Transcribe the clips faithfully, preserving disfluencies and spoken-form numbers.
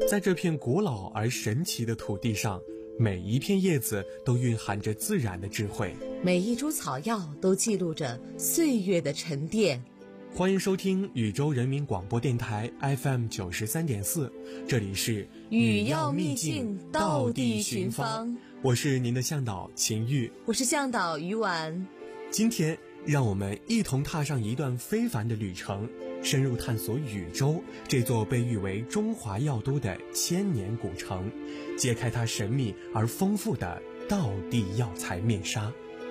在这片古老而神奇的土地上，每一片叶子都蕴含着自然的智慧， 每一株草药都记录着岁月的沉淀。 欢迎收听宇宙人民广播电台 F M 九十三点四，这里是语要秘境，道地寻芳。 我是您的向导秦玉， 我是向导于婉。 今天让我们一同踏上一段非凡的旅程，深入探索禹州这座被誉为中华药都的千年古城，揭开它神秘而丰富的道地药材面纱。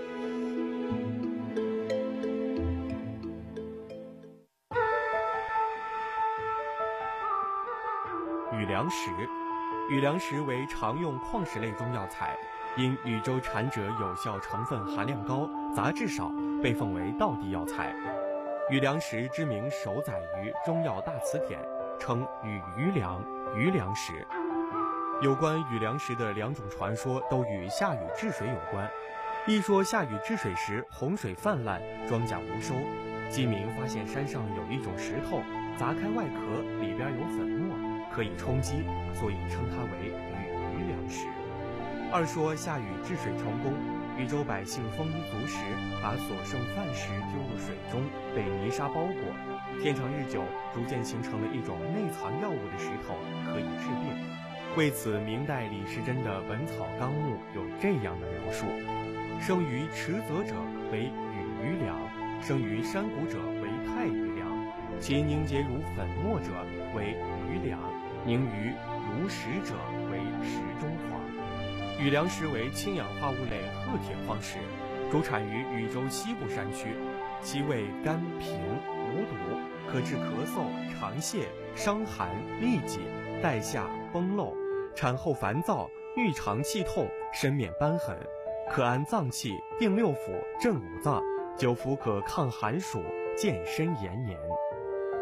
禹梁石，禹梁石为常用矿石类中药材，因禹州产者有效成分含量高，杂质少，被奉为道地药材。禹梁石之名首载于《中药大辞典》，称禹余梁、余梁石。有关禹梁石的两种传说都与下禹治水有关。一说下禹治水时洪水泛滥，庄稼无收，饥民发现山上有一种石头，砸开外壳，里边有粉末，可以充饥，所以称它为禹余梁石。二说下禹治水成功，禹州百姓丰衣足食，把所剩饭食丢入水中，被泥沙包裹，天长日久，逐渐形成了一种内藏药物的石头，可以治病。为此，明代李时珍的《本草纲目》有这样的描述：生于池泽者为禹余梁，生于山谷者为太余梁，其凝结如粉末者为余梁，凝于如石者为石中黄。禹梁石为氢氧化物类褐铁矿石，主产于禹州西部山区，其味甘平无毒，可治咳嗽、肠泻、伤寒、痢疾、带下、崩漏、产后烦躁、郁肠气痛、身面瘢痕，可安脏气、定六腑、镇五脏，久服可抗寒暑、健身延年。